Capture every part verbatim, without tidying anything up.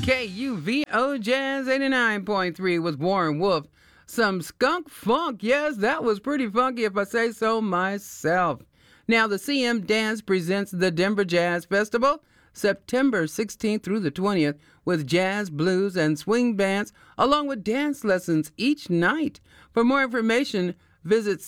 K U V O Jazz eighty-nine point three with Warren Wolf. Some skunk funk. Yes, that was pretty funky if I say so myself. Now, the C M Dance presents the Denver Jazz Festival September sixteenth through the twentieth with jazz, blues, and swing bands along with dance lessons each night. For more information, visit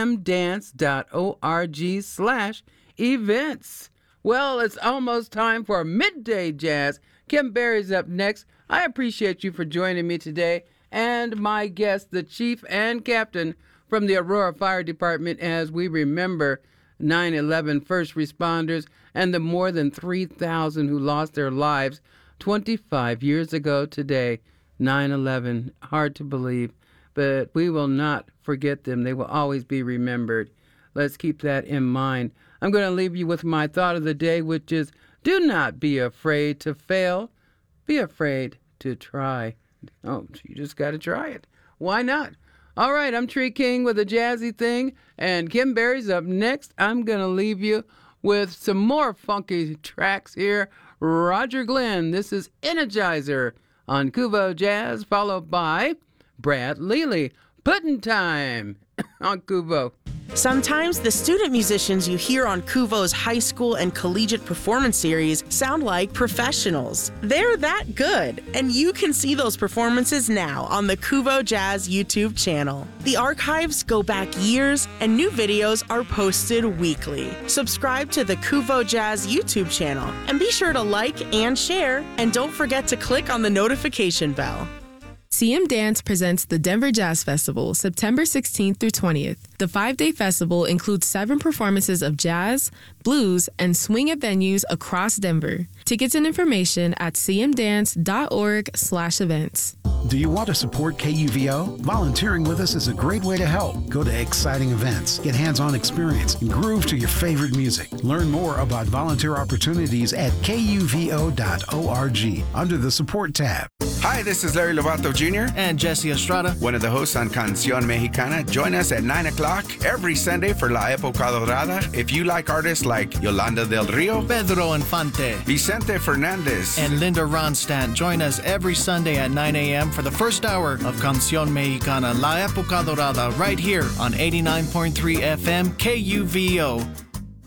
cmdance.org slash events. Well, it's almost time for Midday Jazz. Kim Berry's up next. I appreciate you for joining me today and my guest, the chief and captain from the Aurora Fire Department, as we remember nine eleven first responders and the more than three thousand who lost their lives twenty-five years ago today. nine eleven, hard to believe, but we will not forget them. They will always be remembered. Let's keep that in mind. I'm going to leave you with my thought of the day, which is, do not be afraid to fail. Be afraid to try. Oh, you just got to try it. Why not? All right, I'm Tree King with a jazzy thing, and Kim Berry's up next. I'm going to leave you with some more funky tracks here. Roger Glenn, this is Energizer on Kuvo Jazz, followed by Brad Lely, Puddin' Time on Kuvo. Sometimes the student musicians you hear on Kuvo's high school and collegiate performance series sound like professionals. They're that good, and you can see those performances now on the Kuvo Jazz YouTube channel. The archives go back years, and new videos are posted weekly. Subscribe to the Kuvo Jazz YouTube channel, and be sure to like and share, and don't forget to click on the notification bell. C M Dance presents the Denver Jazz Festival, September sixteenth through twentieth. The five-day festival includes seven performances of jazz, blues, and swing at venues across Denver. Tickets and information at cmdance.org slash events. Do you want to support K U V O? Volunteering with us is a great way to help. Go to exciting events, get hands-on experience, and groove to your favorite music. Learn more about volunteer opportunities at k u v o dot org under the Support tab. Hi, this is Larry Lovato Junior and Jesse Estrada, one of the hosts on Canción Mexicana. Join us at nine o'clock every Sunday for La Época Dorada. If you like artists like Yolanda del Rio, Pedro Infante, Vicente Fernandez, and Linda Ronstadt, join us every Sunday at nine a.m. for the first hour of Canción Mexicana, La Época Dorada, right here on eighty-nine point three F M K U V O.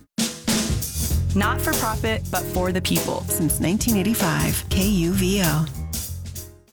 Not for profit, but for the people. Since nineteen eighty-five, K U V O.